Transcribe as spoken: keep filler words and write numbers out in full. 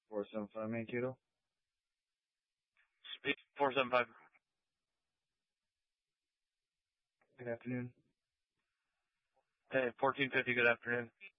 four seven five Mankato. Speak four seven five. Good afternoon. Hey, fourteen fifty, good afternoon.